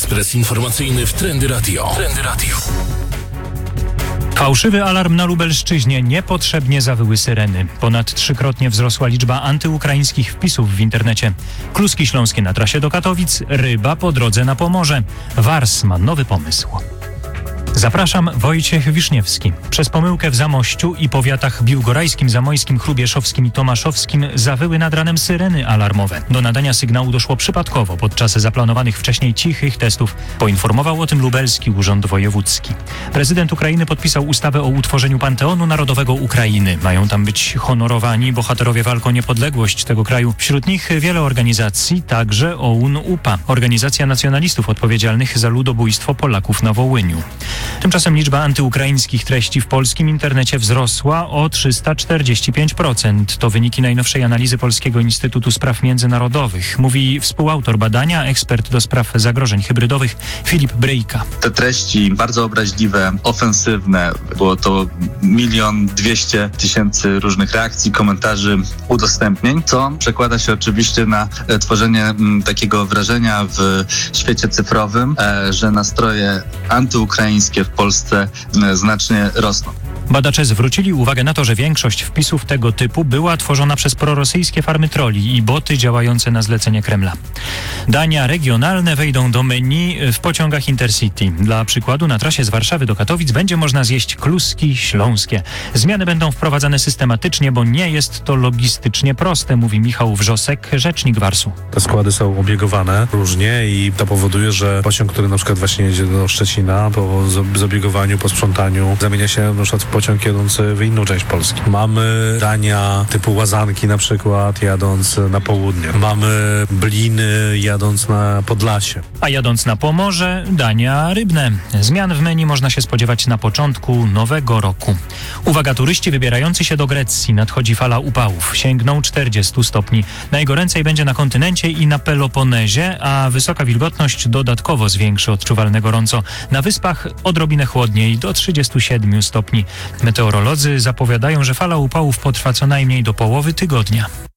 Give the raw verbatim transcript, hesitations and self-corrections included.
Ekspres informacyjny w Trendy Radio. Trendy Radio. Fałszywy alarm na Lubelszczyźnie. Niepotrzebnie zawyły syreny. Ponad trzykrotnie wzrosła liczba antyukraińskich wpisów w internecie. Kluski śląskie na trasie do Katowic, ryba po drodze na Pomorze. Wars ma nowy pomysł. Zapraszam, Wojciech Wiszniewski. Przez pomyłkę w Zamościu i powiatach biłgorajskim, zamojskim, chrubieszowskim i tomaszowskim zawyły nad ranem syreny alarmowe. Do nadania sygnału doszło przypadkowo podczas zaplanowanych wcześniej cichych testów. Poinformował o tym lubelski urząd wojewódzki. Prezydent Ukrainy podpisał ustawę o utworzeniu Panteonu Narodowego Ukrainy. Mają tam być honorowani bohaterowie walk o niepodległość tego kraju. Wśród nich wiele organizacji, także O U N U P A, organizacja nacjonalistów odpowiedzialnych za ludobójstwo Polaków na Wołyniu. Tymczasem liczba antyukraińskich treści w polskim internecie wzrosła o trzysta czterdzieści pięć procent. To wyniki najnowszej analizy Polskiego Instytutu Spraw Międzynarodowych. Mówi współautor badania, ekspert do spraw zagrożeń hybrydowych Filip Bryjka. Te treści bardzo obraźliwe, ofensywne, było to milion dwieście tysięcy różnych reakcji, komentarzy, udostępnień, co przekłada się oczywiście na tworzenie m, takiego wrażenia w świecie cyfrowym, e, że nastroje antyukraińskie w Polsce znacznie rosną. Badacze zwrócili uwagę na to, że większość wpisów tego typu była tworzona przez prorosyjskie farmy trolli i boty działające na zlecenie Kremla. Dania regionalne wejdą do menu w pociągach Intercity. Dla przykładu na trasie z Warszawy do Katowic będzie można zjeść kluski śląskie. Zmiany będą wprowadzane systematycznie, bo nie jest to logistycznie proste, mówi Michał Wrzosek, rzecznik Warsu. Te składy są obiegowane różnie i to powoduje, że pociąg, który na przykład właśnie jedzie do Szczecina, po zabiegowaniu, po sprzątaniu, zamienia się na przykład w pociąg jadący w inną część Polski. Mamy dania typu łazanki na przykład jadąc na południe. Mamy bliny jadąc na Podlasie. A jadąc na Pomorze, dania rybne. Zmian w menu można się spodziewać na początku nowego roku. Uwaga, turyści wybierający się do Grecji. Nadchodzi fala upałów. Sięgną czterdziestu stopni. Najgoręcej będzie na kontynencie i na Peloponezie, a wysoka wilgotność dodatkowo zwiększy odczuwalne gorąco. Na wyspach odrobinę chłodniej, do trzydziestu siedmiu stopni. Meteorolodzy zapowiadają, że fala upałów potrwa co najmniej do połowy tygodnia.